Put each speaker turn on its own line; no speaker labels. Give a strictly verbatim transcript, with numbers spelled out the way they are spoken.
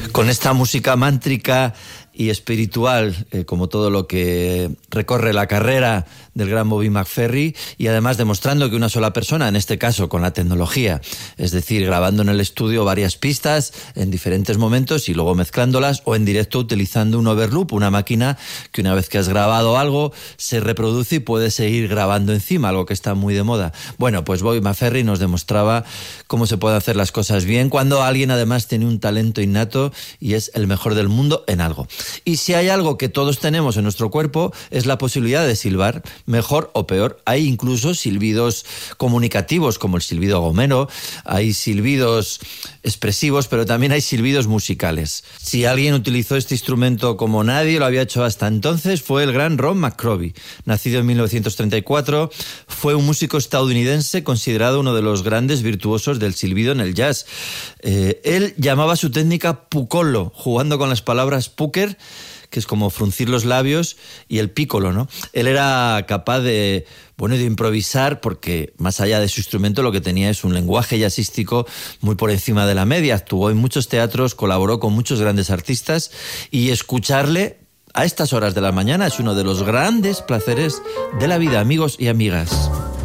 Con esta música mántrica y espiritual, eh, como todo lo que recorre la carrera del gran Bobby McFerrin, y además demostrando que una sola persona, en este caso con la tecnología, es decir, grabando en el estudio varias pistas en diferentes momentos y luego mezclándolas, o en directo utilizando un overloop, una máquina que una vez que has grabado algo se reproduce y puedes seguir grabando encima, algo que está muy de moda. Bueno, pues Bobby McFerrin nos demostraba cómo se pueden hacer las cosas bien cuando alguien además tiene un talento innato y es el mejor del mundo en algo. Y si hay algo que todos tenemos en nuestro cuerpo, es la posibilidad de silbar, mejor o peor. Hay incluso silbidos comunicativos, como el silbido gomero, hay silbidos expresivos, pero también hay silbidos musicales. Si alguien utilizó este instrumento como nadie lo había hecho hasta entonces, fue el gran Ron McCrory. Nacido en mil novecientos treinta y cuatro, fue un músico estadounidense considerado uno de los grandes virtuosos del silbido en el jazz. Eh, él llamaba su técnica pucolo, jugando con las palabras pucker, que es como fruncir los labios, y el piccolo, ¿no? Él era capaz de, bueno, de improvisar, porque más allá de su instrumento lo que tenía es un lenguaje jazzístico muy por encima de la media. Actuó en muchos teatros, colaboró con muchos grandes artistas, y escucharle a estas horas de la mañana es uno de los grandes placeres de la vida, amigos y amigas.